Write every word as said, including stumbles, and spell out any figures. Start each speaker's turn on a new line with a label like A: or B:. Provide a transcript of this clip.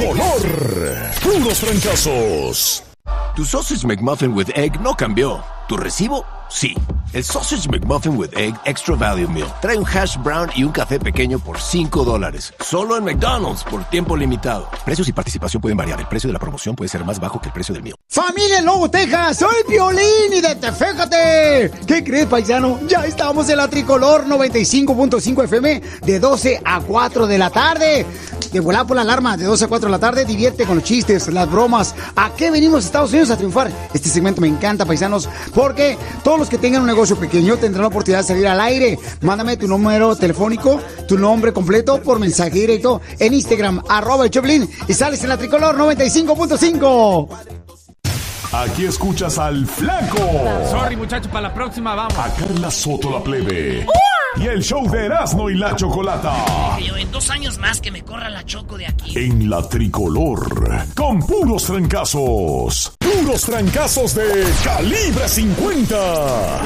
A: tricolor. Puros trancazos.
B: Tu Sausage McMuffin with Egg no cambió. ¿Tu recibo? Sí. El Sausage McMuffin with Egg Extra Value Meal trae un hash brown y un café pequeño por cinco dólares. Solo en McDonald's por tiempo limitado. Precios y participación pueden variar. El precio de la promoción puede ser más bajo que el precio del meal.
C: ¡Familia en Lobo, Texas! ¡Soy Piolín y de Teféjate! ¿Qué crees, paisano? Ya estamos en la Tricolor noventa y cinco punto cinco F M de doce a cuatro de la tarde. De volar por la alarma de doce a cuatro de la tarde. Divierte con los chistes, las bromas. ¿A qué venimos a Estados Unidos a triunfar? Este segmento me encanta, paisanos, porque todos los que tengan un negocio pequeño tendrán la oportunidad de salir al aire. Mándame tu número telefónico, tu nombre completo por mensaje directo en Instagram, arroba el Choplin, y sales en la Tricolor noventa y cinco punto cinco.
A: Aquí escuchas al Flaco.
D: Sorry, muchachos, para la próxima vamos.
A: A Carla Soto la Plebe. Y el show de Erasmo y la Chocolata.
E: Yo en dos años más que me corra la Choco de aquí.
A: En la Tricolor. Con puros trancazos. Puros trancazos de calibre cincuenta.